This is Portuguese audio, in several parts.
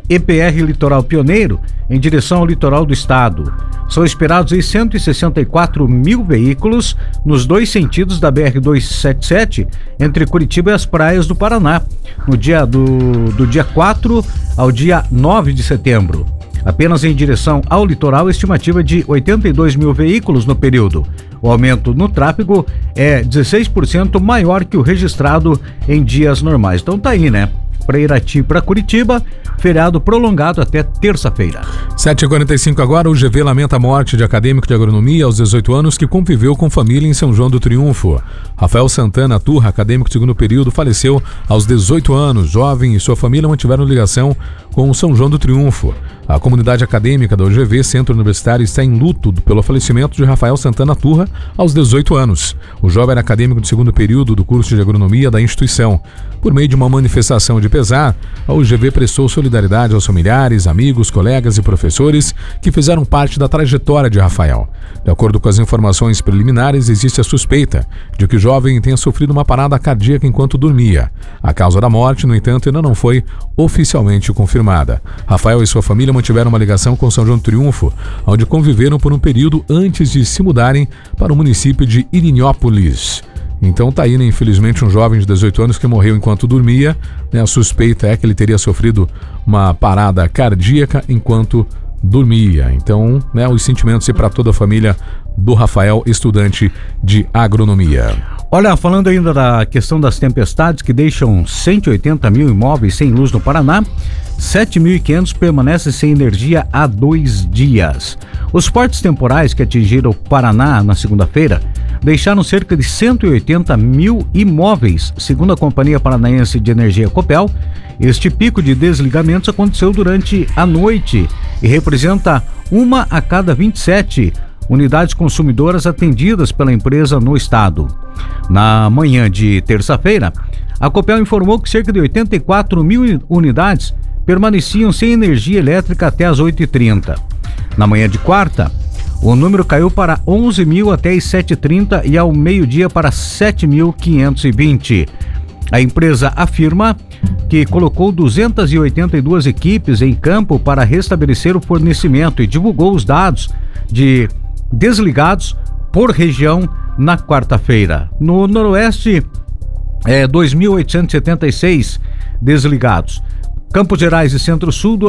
EPR Litoral Pioneiro, em direção ao litoral do estado. São esperados aí 164 mil veículos nos dois sentidos da BR-277, entre Curitiba e as praias do Paraná, no dia do dia 4 ao dia 9 de setembro. Apenas em direção ao litoral, estimativa de 82 mil veículos no período. O aumento no tráfego é 16% maior que o registrado em dias normais. Então tá aí, né? Para Irati e para Curitiba, feriado prolongado até terça-feira. 7h45 agora, o GV lamenta a morte de acadêmico de agronomia aos 18 anos que conviveu com família em São João do Triunfo. Rafael Santana Turra, acadêmico de segundo período, faleceu aos 18 anos. Jovem e sua família mantiveram ligação com o São João do Triunfo. A comunidade acadêmica da UGV Centro Universitário está em luto pelo falecimento de Rafael Santana Turra aos 18 anos. O jovem era acadêmico de segundo período do curso de agronomia da instituição. Por meio de uma manifestação de pesar, a UGV prestou solidariedade aos familiares, amigos, colegas e professores que fizeram parte da trajetória de Rafael. De acordo com as informações preliminares, existe a suspeita de que o jovem tenha sofrido uma parada cardíaca enquanto dormia. A causa da morte, no entanto, ainda não foi oficialmente confirmada. Rafael e sua família mantiveram uma ligação com São João do Triunfo, onde conviveram por um período antes de se mudarem para o município de Irinópolis. Então tá aí, né, infelizmente, um jovem de 18 anos que morreu enquanto dormia, né? A suspeita é que ele teria sofrido uma parada cardíaca enquanto dormia. Então, né, os sentimentos para toda a família do Rafael, estudante de agronomia. Olha, falando ainda da questão das tempestades que deixam 180 mil imóveis sem luz no Paraná, 7.500 permanecem sem energia há 2 dias. Os fortes temporais que atingiram o Paraná na segunda-feira deixaram cerca de 180 mil imóveis, segundo a Companhia Paranaense de Energia Copel. Este pico de desligamentos aconteceu durante a noite e representa 1 a cada 27 unidades consumidoras atendidas pela empresa no estado. Na manhã de terça-feira, a Copel informou que cerca de 84 mil unidades permaneciam sem energia elétrica até as 8h30. Na manhã de quarta, o número caiu para 11 mil até as 7h30 e ao meio-dia para 7.520. A empresa afirma que colocou 282 equipes em campo para restabelecer o fornecimento e divulgou os dados de desligados por região na quarta-feira. No Noroeste, 2.876 desligados. Campos Gerais e Centro-Sul,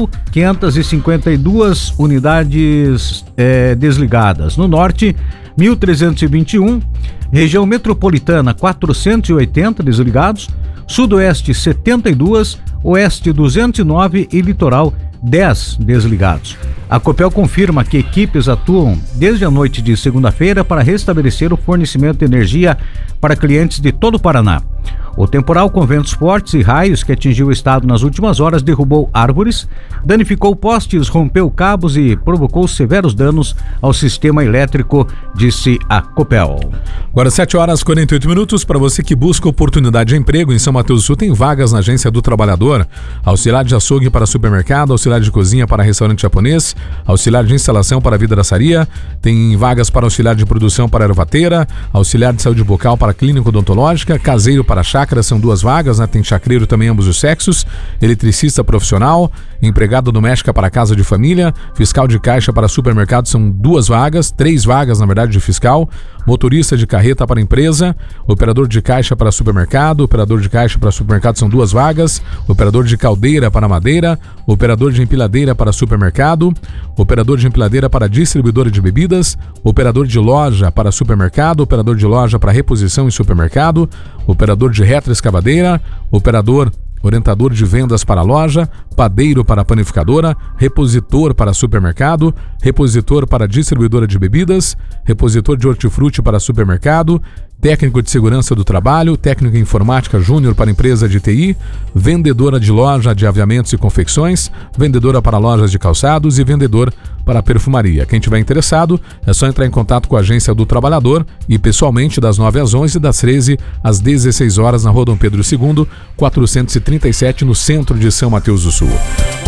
2.552 unidades desligadas. No Norte, 1.321. Região Metropolitana, 480 desligados. Sudoeste, 72. Oeste, 209 e Litoral, 10 desligados. A Copel confirma que equipes atuam desde a noite de segunda-feira para restabelecer o fornecimento de energia para clientes de todo o Paraná. O temporal com ventos fortes e raios que atingiu o estado nas últimas horas derrubou árvores, danificou postes, rompeu cabos e provocou severos danos ao sistema elétrico, disse a Copel. Agora 7h48. Para você que busca oportunidade de emprego em São Mateus do Sul, tem vagas na Agência do Trabalhador. Auxiliar de açougue para supermercado, auxiliar de cozinha para restaurante japonês, auxiliar de instalação para vidraçaria, tem vagas para auxiliar de produção para ervateira, auxiliar de saúde bucal para clínica odontológica, caseiro para chácara, são 2 vagas, né? Tem chacreiro também, ambos os sexos, eletricista profissional, empregada doméstica para casa de família, fiscal de caixa para supermercado, são 2 vagas, 3 vagas na verdade de fiscal, motorista de carreta para empresa, operador de caixa para supermercado, operador de caixa para supermercado são 2 vagas, operador de caldeira para madeira, operador de empilhadeira para supermercado, operador de empilhadeira para distribuidora de bebidas, operador de loja para supermercado, operador de loja para reposição em supermercado, operador de retroescavadeira, operador orientador de vendas para loja, padeiro para panificadora, repositor para supermercado, repositor para distribuidora de bebidas, repositor de hortifruti para supermercado, técnico de segurança do trabalho, técnico em informática júnior para empresa de TI, vendedora de loja de aviamentos e confecções, vendedora para lojas de calçados e vendedor para perfumaria. Quem tiver interessado, é só entrar em contato com a Agência do Trabalhador e pessoalmente das 9 às 11 e das 13 às 16 horas na Rua Dom Pedro II, 437, no centro de São Mateus do Sul.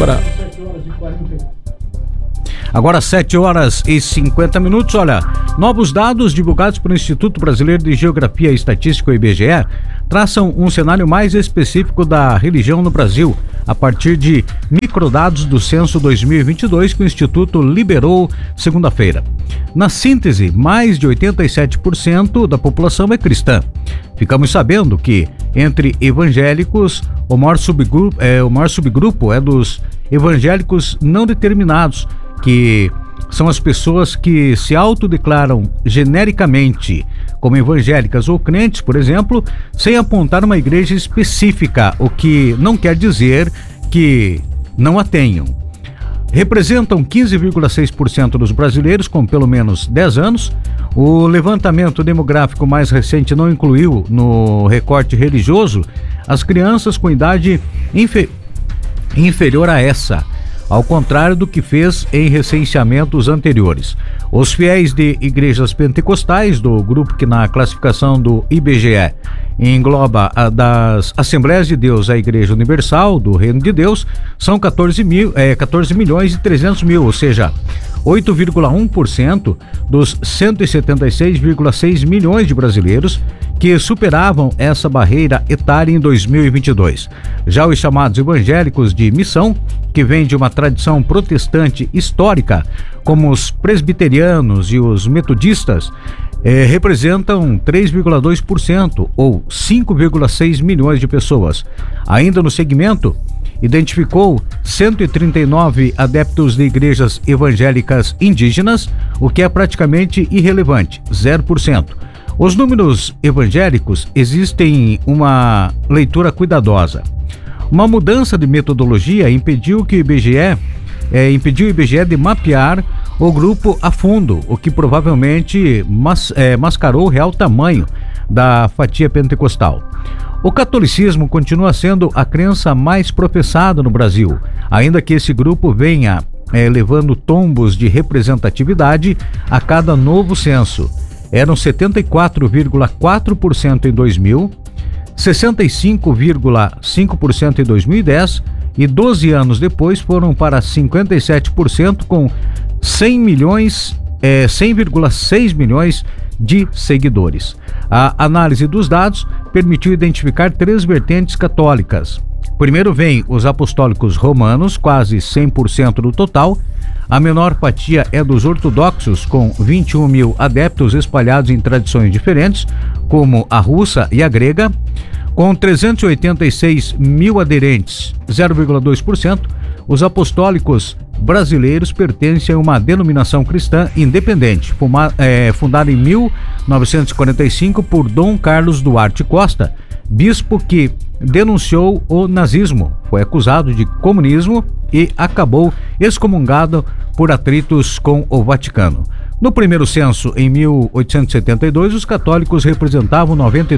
Agora 7h50. Olha, novos dados divulgados pelo Instituto Brasileiro de Geografia e Estatística, o IBGE, traçam um cenário mais específico da religião no Brasil, a partir de microdados do censo 2022 que o Instituto liberou segunda-feira. Na síntese, mais de 87% da população é cristã. Ficamos sabendo que, entre evangélicos, o maior subgrupo é dos evangélicos não determinados, que são as pessoas que se autodeclaram genericamente como evangélicas ou crentes, por exemplo, sem apontar uma igreja específica, o que não quer dizer que não a tenham. Representam 15,6% dos brasileiros com pelo menos 10 anos. O levantamento demográfico mais recente não incluiu no recorte religioso as crianças com idade inferior a essa, ao contrário do que fez em recenseamentos anteriores. Os fiéis de igrejas pentecostais, do grupo que na classificação do IBGE engloba a das Assembleias de Deus, a Igreja Universal do Reino de Deus, são 14 milhões e 300 mil, ou seja, 8,1% dos 176,6 milhões de brasileiros que superavam essa barreira etária em 2022. Já os chamados evangélicos de missão, que vêm de uma tradição protestante histórica, como os presbiterianos e os metodistas, representam 3,2% ou 5,6 milhões de pessoas. Ainda no segmento, identificou 139 adeptos de igrejas evangélicas indígenas, o que é praticamente irrelevante, 0%. Os números evangélicos existem uma leitura cuidadosa. Uma mudança de metodologia impediu o IBGE de mapear o grupo a fundo, o que provavelmente mascarou o real tamanho da fatia pentecostal. O catolicismo continua sendo a crença mais professada no Brasil, ainda que esse grupo venha levando tombos de representatividade a cada novo censo. Eram 74,4% em 2000, 65,5% em 2010 e 12 anos depois foram para 57% com 100,6 milhões de seguidores. A análise dos dados permitiu identificar 3 vertentes católicas. Primeiro vem os apostólicos romanos, quase 100% do total. A menor fatia é dos ortodoxos, com 21 mil adeptos espalhados em tradições diferentes, como a russa e a grega. Com 386 mil aderentes, 0,2%, os apostólicos brasileiros pertencem a uma denominação cristã independente, fundada em 1945 por Dom Carlos Duarte Costa, bispo que denunciou o nazismo, foi acusado de comunismo e acabou excomungado por atritos com o Vaticano. No primeiro censo, em 1872, os católicos representavam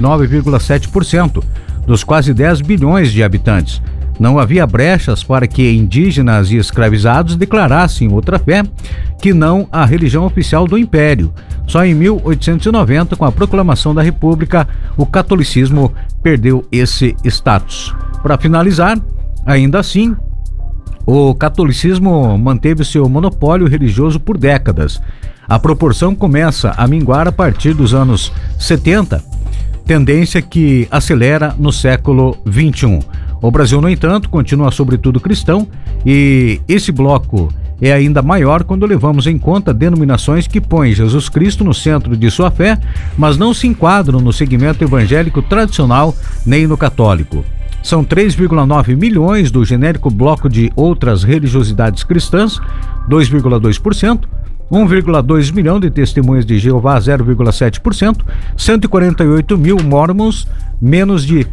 99,7% dos quase 10 bilhões de habitantes. Não havia brechas para que indígenas e escravizados declarassem outra fé que não a religião oficial do Império. Só em 1890, com a proclamação da República, o catolicismo perdeu esse status. Para finalizar, ainda assim, o catolicismo manteve seu monopólio religioso por décadas. A proporção começa a minguar a partir dos anos 70, tendência que acelera no século XXI. O Brasil, no entanto, continua sobretudo cristão e esse bloco é ainda maior quando levamos em conta denominações que põem Jesus Cristo no centro de sua fé, mas não se enquadram no segmento evangélico tradicional nem no católico. São 3,9 milhões do genérico bloco de outras religiosidades cristãs, 2,2%, 1,2 milhão de testemunhas de Jeová, 0,7%, 148 mil mormons, menos de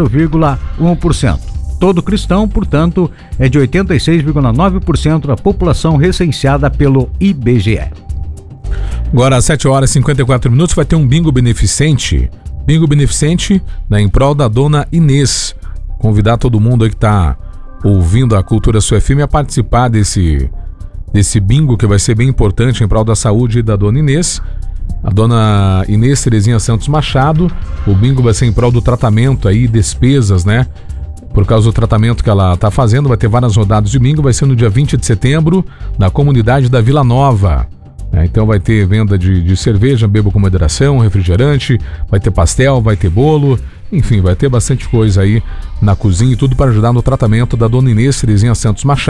0,1%. Todo cristão, portanto, é de 86,9% da população recenseada pelo IBGE. Agora, às 7h54, vai ter um bingo beneficente. Bingo beneficente, né, em prol da dona Inês. Convidar todo mundo aí que está ouvindo a Cultura Sua FM a participar desse bingo, que vai ser bem importante em prol da saúde da dona Inês. A dona Inês Terezinha Santos Machado. O bingo vai ser em prol do tratamento aí, despesas, né? Por causa do tratamento que ela está fazendo. Vai ter várias rodadas de bingo. Vai ser no dia 20 de setembro, na comunidade da Vila Nova. Então vai ter venda de cerveja, beba com moderação, refrigerante, vai ter pastel, vai ter bolo, enfim, vai ter bastante coisa aí na cozinha e tudo para ajudar no tratamento da dona Inês Terezinha Santos Machado.